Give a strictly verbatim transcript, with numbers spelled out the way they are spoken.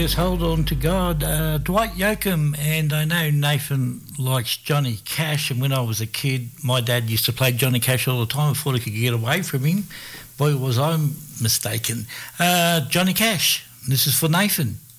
Just hold on to God. Uh, Dwight Yoakam, and I know Nathan likes Johnny Cash, and when I was a kid, my dad used to play Johnny Cash all the time. I thought I could get away from him. Boy, was I mistaken. Uh, Johnny Cash, this is for Nathan.